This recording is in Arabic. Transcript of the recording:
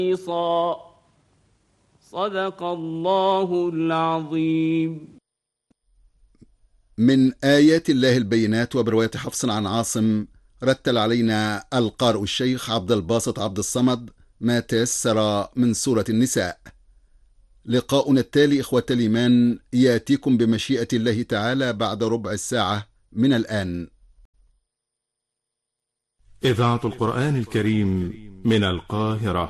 صدق الله العظيم. من آيات الله البينات. وبرواية حفص عن عاصم رتل علينا القارئ الشيخ عبد الباسط عبد الصمد ما تيسر من سورة النساء. لقاؤنا التالي إخوة الإيمان ياتيكم بمشيئة الله تعالى بعد ربع الساعة من الآن. إذاعة القرآن الكريم من القاهرة.